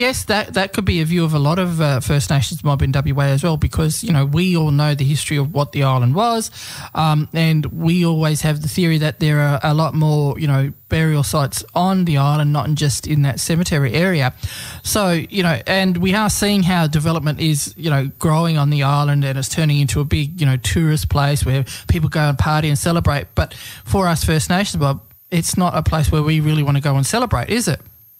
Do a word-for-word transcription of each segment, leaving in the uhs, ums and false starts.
Yes, that, that could be a view of a lot of uh, First Nations mob in W A as well, because, you know, we all know the history of what the island was, um, and we always have the theory that there are a lot more, you know, burial sites on the island, not just in that cemetery area. So, you know, and we are seeing how development is, you know, growing on the island, and it's turning into a big, you know, tourist place where people go and party and celebrate. But for us First Nations mob, it's not a place where we really want to go and celebrate, is it?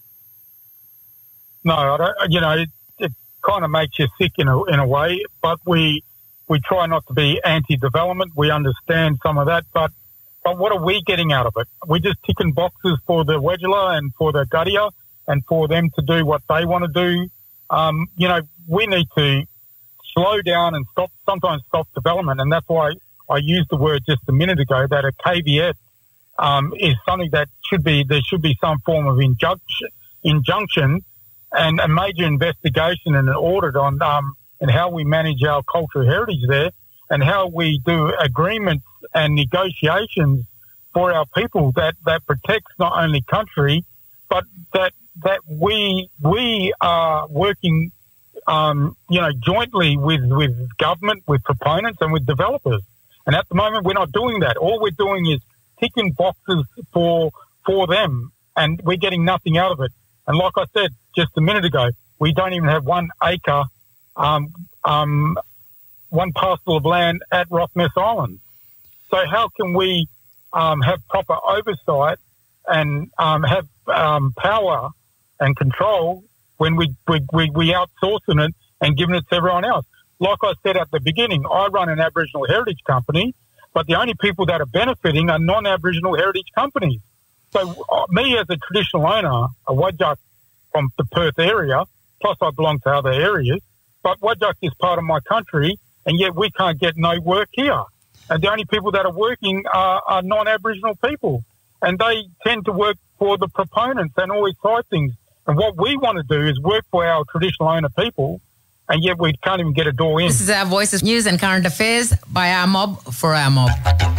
No, I don't, you know, it, it kind of makes you sick in a in a way, but we we try not to be anti-development. We understand some of that, but but what are we getting out of it? We're just ticking boxes for the Wedgula and for the Guttia and for them to do what they want to do. Um, you know, we need to slow down and stop, sometimes stop development, and that's why I used the word just a minute ago that a caveat um, is something that should be, there should be some form of injunction, injunction and a major investigation and an audit on um, and how we manage our cultural heritage there and how we do agreements and negotiations for our people that, that protects not only country, but that that we we are working, um, you know, jointly with, with government, with proponents and with developers. And at the moment, we're not doing that. All we're doing is ticking boxes for for them, and we're getting nothing out of it. And like I said just a minute ago, we don't even have one acre, um, um, one parcel of land at Rottnest Island. So how can we um, have proper oversight and um, have um, power and control when we, we, we, we outsourcing it and giving it to everyone else? Like I said at the beginning, I run an Aboriginal heritage company, but the only people that are benefiting are non-Aboriginal heritage companies. So uh, me as a traditional owner, a Whadjuk from the Perth area, plus I belong to other areas, but Whadjuk is part of my country, and yet we can't get no work here. And the only people that are working are, are non-Aboriginal people, and they tend to work for the proponents and always side things. And what we want to do is work for our traditional owner people, and yet we can't even get a door in. This is our Voice of News and Current Affairs by our mob for our mob.